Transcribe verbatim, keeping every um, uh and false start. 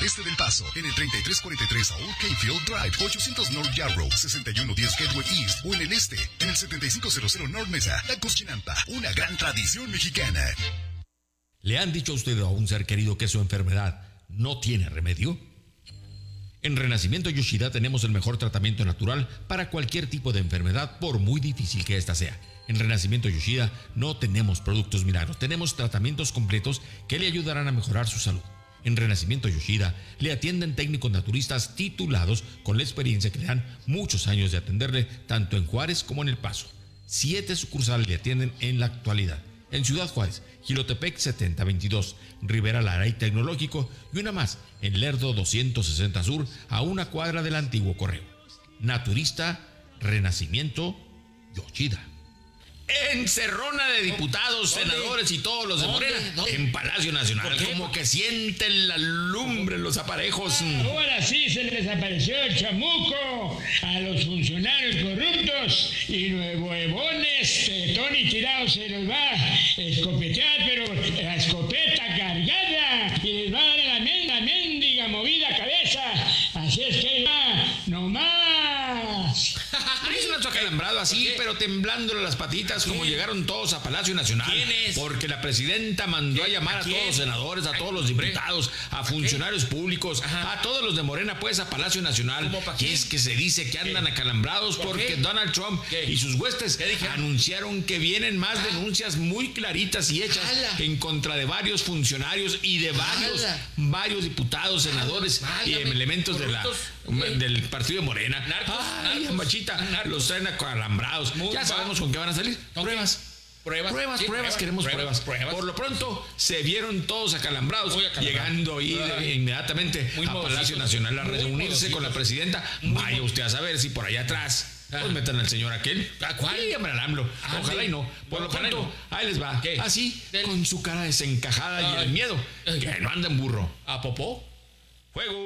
este del Paso, en el treinta y tres cuarenta y tres Old Capefield Drive, ochocientos North Yarrow, sesenta y uno diez Gateway East, o en el este, en el setenta y cinco cero cero North Mesa, La Cochinampa, una gran tradición mexicana. ¿Le han dicho a usted o a un ser querido que su enfermedad no tiene remedio? En Renacimiento Yoshida tenemos el mejor tratamiento natural para cualquier tipo de enfermedad, por muy difícil que ésta sea. En Renacimiento Yoshida no tenemos productos milagros, tenemos tratamientos completos que le ayudarán a mejorar su salud. En Renacimiento Yoshida le atienden técnicos naturistas titulados con la experiencia que le dan muchos años de atenderle tanto en Juárez como en El Paso. Siete sucursales le atienden en la actualidad. En Ciudad Juárez, Jilotepec setenta veintidós, Rivera Lara y Tecnológico, y una más en Lerdo doscientos sesenta Sur, a una cuadra del antiguo correo. Naturista Renacimiento Yoshida. Encerrona de diputados, ¿Dónde? senadores y todos los de ¿Dónde? Morena ¿Dónde? en Palacio Nacional. ¿Por qué? Como que sienten la lumbre los aparejos. Ahora sí se les apareció el chamuco a los funcionarios corruptos y nuevoebones que Tony Tirado se los va a escopetear, pero la escopeta cargada y les va a dar la, men- la mendiga movida cabeza. Así es que ya, no más. Es un acalambrado así, pero temblándole las patitas, como ¿Quién? llegaron todos a Palacio Nacional. ¿Quién es? Porque la presidenta mandó a llamar ¿A a, quién? todos los senadores, a todos los diputados, a funcionarios públicos, Ajá. a todos los de Morena, pues a Palacio Nacional. ¿Cómo pa' Y quién? es que se dice que andan acalambrados ¿Por porque qué? Donald Trump ¿Qué? y sus huestes ¿Qué dijeron? anunciaron que vienen más denuncias muy claritas y hechas ¡Hala! en contra de varios funcionarios y de varios, ¡Hala! varios diputados, senadores y válgame, elementos de la, corruptos. del partido de Morena. Narcos, Ay, narcos, machita, narcos. los traen acalambrados. Muy Ya va. sabemos con qué van a salir. ¿Con qué? Pruebas. Pruebas, Pruebas, sí, pruebas, queremos pruebas. pruebas. Por lo pronto, se vieron todos acalambrados, Muy acalambrados. llegando ahí de- Ay. inmediatamente Muy a Palacio modositos. Nacional a Muy reunirse con la modositos. presidenta. Muy Vaya mod- usted a saber si por allá atrás Ah. pues metan al señor aquel. ¿A cuál? Sí, hombre, al AMLO. Ah, Ojalá sí. y no. Por lo Ojalá y pronto, no. ahí les va. ¿Qué? Así, Del- con su cara desencajada y Ay. el miedo. Ay. Que no anda en burro. ¿A popó? Fuego.